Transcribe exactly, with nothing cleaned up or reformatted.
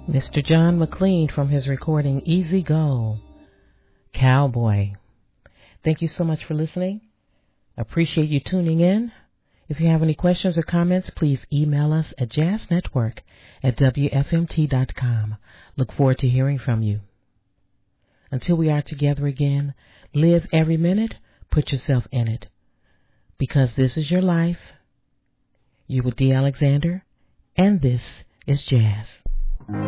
Mister John McLean from his recording Easy Go, Cowboy. Thank you so much for listening. Appreciate you tuning in. If you have any questions or comments, please email us at jazznetwork at w f m t dot com. Look forward to hearing from you. Until we are together again, live every minute, put yourself in it. Because this is your life. You with D. Alexander, and this is Jazz.